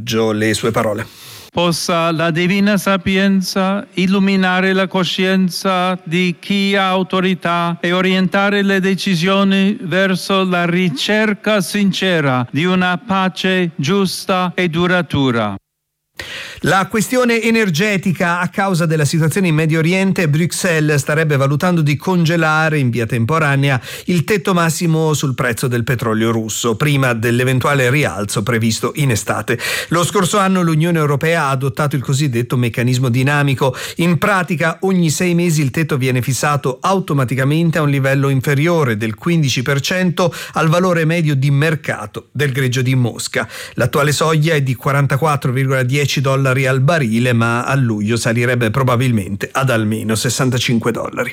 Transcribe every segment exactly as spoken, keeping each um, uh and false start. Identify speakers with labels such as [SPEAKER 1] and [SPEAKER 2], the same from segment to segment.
[SPEAKER 1] messaggio, le sue parole.
[SPEAKER 2] Possa la divina sapienza illuminare la coscienza di chi ha autorità e orientare le decisioni verso la ricerca sincera di una pace giusta e duratura.
[SPEAKER 1] La questione energetica: a causa della situazione in Medio Oriente, Bruxelles starebbe valutando di congelare in via temporanea il tetto massimo sul prezzo del petrolio russo, prima dell'eventuale rialzo previsto in estate. Lo scorso anno l'Unione Europea ha adottato il cosiddetto meccanismo dinamico. In pratica, ogni sei mesi il tetto viene fissato automaticamente a un livello inferiore del quindici per cento al valore medio di mercato del greggio di Mosca. L'attuale soglia è di quarantaquattro virgola dieci dollari al barile, ma a luglio salirebbe probabilmente ad almeno sessantacinque dollari.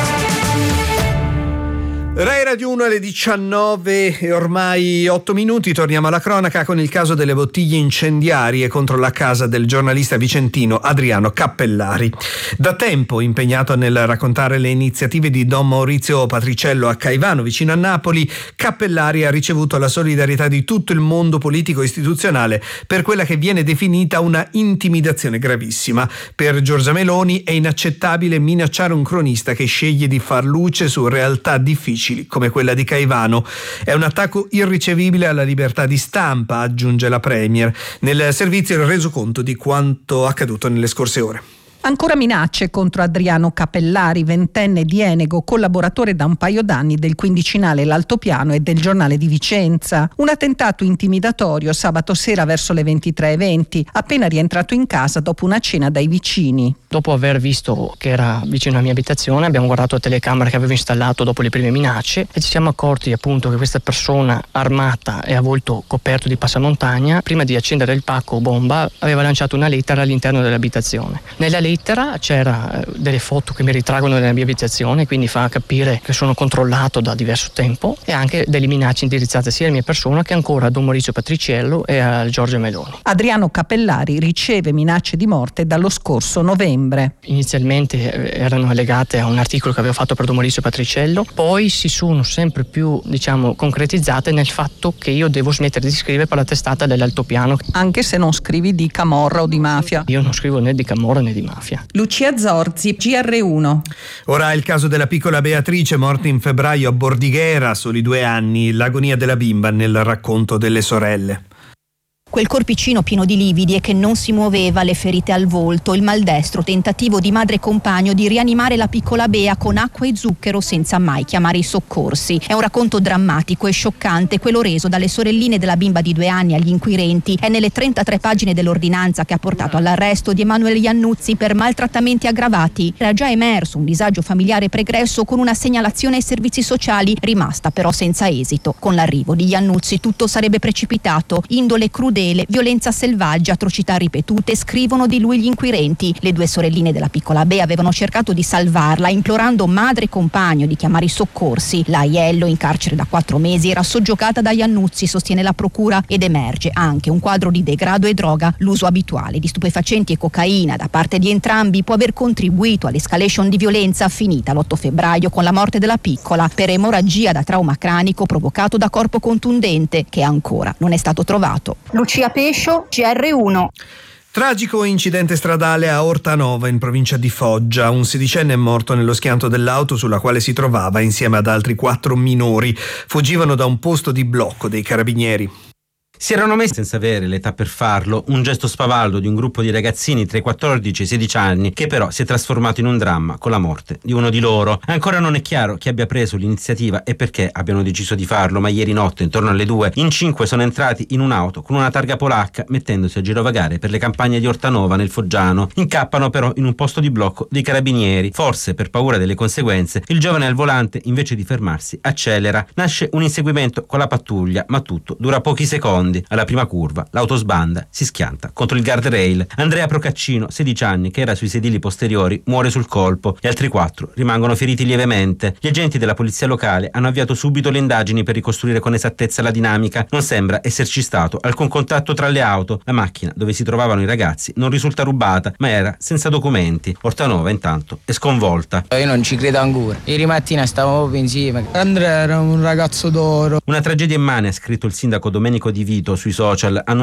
[SPEAKER 1] Rai Radio uno alle diciannove e ormai otto minuti. Torniamo alla cronaca con il caso delle bottiglie incendiarie contro la casa del giornalista vicentino Adriano Cappellari. Da tempo impegnato nel raccontare le iniziative di Don Maurizio Patriciello a Caivano, vicino a Napoli, Cappellari ha ricevuto la solidarietà di tutto il mondo politico e istituzionale per quella che viene definita una intimidazione gravissima. Per Giorgia Meloni è inaccettabile minacciare un cronista che sceglie di far luce su realtà difficili come quella di Caivano. È un attacco irricevibile alla libertà di stampa, aggiunge la Premier. Nel servizio il resoconto di quanto accaduto nelle scorse ore.
[SPEAKER 3] Ancora minacce contro Adriano Cappellari, ventenne di Enego, collaboratore da un paio d'anni del quindicinale L'Altopiano e del Giornale di Vicenza. Un attentato intimidatorio sabato sera verso le ventitré e venti, appena rientrato in casa dopo una cena dai vicini.
[SPEAKER 4] Dopo aver visto che era vicino alla mia abitazione, abbiamo guardato la telecamera che avevo installato dopo le prime minacce e ci siamo accorti appunto che questa persona armata e a volto coperto di passamontagna, prima di accendere il pacco bomba, aveva lanciato una lettera all'interno dell'abitazione. Nella lettera c'era delle foto che mi ritraggono nella mia abitazione, quindi fa capire che sono controllato da diverso tempo, e anche delle minacce indirizzate sia alla mia persona che ancora a Don Maurizio Patriciello e a Giorgia Meloni.
[SPEAKER 3] Adriano Cappellari riceve minacce di morte dallo scorso novembre.
[SPEAKER 4] Inizialmente erano legate a un articolo che avevo fatto per Don Maurizio Patriciello, poi si sono sempre più, diciamo, concretizzate nel fatto che io devo smettere di scrivere per la testata dell'Altopiano.
[SPEAKER 3] Anche se non scrivi di camorra o di mafia.
[SPEAKER 4] Io non scrivo né di camorra né di mafia.
[SPEAKER 3] Lucia Zorzi, G R uno.
[SPEAKER 1] Ora il caso della piccola Beatrice, morta in febbraio a Bordighera, a soli due anni, l'agonia della bimba nel racconto delle sorelle.
[SPEAKER 5] Quel corpicino pieno di lividi e che non si muoveva, le ferite al volto, il maldestro tentativo di madre e compagno di rianimare la piccola Bea con acqua e zucchero senza mai chiamare i soccorsi. È un racconto drammatico e scioccante, quello reso dalle sorelline della bimba di due anni agli inquirenti. È nelle trentatré pagine dell'ordinanza che ha portato all'arresto di Emanuele Iannuzzi per maltrattamenti aggravati. Era già emerso un disagio familiare pregresso con una segnalazione ai servizi sociali, rimasta però senza esito. Con l'arrivo di Iannuzzi tutto sarebbe precipitato, indole crudele, violenza selvaggia, atrocità ripetute, scrivono di lui gli inquirenti. Le due sorelline della piccola Bea avevano cercato di salvarla, implorando madre e compagno di chiamare i soccorsi. La Aiello, in carcere da quattro mesi, era soggiogata da Iannuzzi, sostiene la procura, ed emerge anche un quadro di degrado e droga. L'uso abituale di stupefacenti e cocaina da parte di entrambi può aver contribuito all'escalation di violenza finita l'otto febbraio con la morte della piccola per emorragia da trauma cranico provocato da corpo contundente, che ancora non è stato trovato.
[SPEAKER 6] Lucia Pescio, G R uno.
[SPEAKER 1] Tragico incidente stradale a Ortanova, in provincia di Foggia. Un sedicenne è morto nello schianto dell'auto sulla quale si trovava insieme ad altri quattro minori. Fuggivano da un posto di blocco dei carabinieri.
[SPEAKER 7] Si erano messi senza avere l'età per farlo, un gesto spavaldo di un gruppo di ragazzini tra i quattordici e i sedici anni che però si è trasformato in un dramma con la morte di uno di loro. Ancora non è chiaro chi abbia preso l'iniziativa e perché abbiano deciso di farlo, ma ieri notte, intorno alle due, in cinque sono entrati in un'auto con una targa polacca, mettendosi a girovagare per le campagne di Ortanova nel Foggiano. Incappano però in un posto di blocco dei carabinieri. Forse per paura delle conseguenze, il giovane al volante, invece di fermarsi, accelera. Nasce un inseguimento con la pattuglia, ma tutto dura pochi secondi. Alla prima curva l'auto sbanda, si schianta contro il guardrail. Andrea Procaccino, sedici anni, che era sui sedili posteriori, muore sul colpo. Gli altri quattro rimangono feriti lievemente. Gli agenti della polizia locale hanno avviato subito le indagini per ricostruire con esattezza la dinamica. Non sembra esserci stato alcun contatto tra le auto. La macchina dove si trovavano i ragazzi non risulta rubata, ma era senza documenti. Ortanova intanto è sconvolta.
[SPEAKER 8] Io non ci credo ancora. Ieri mattina stavamo proprio insieme. Andrea era un ragazzo d'oro.
[SPEAKER 7] Una tragedia immane, ha scritto il sindaco Domenico Di Vito sui social,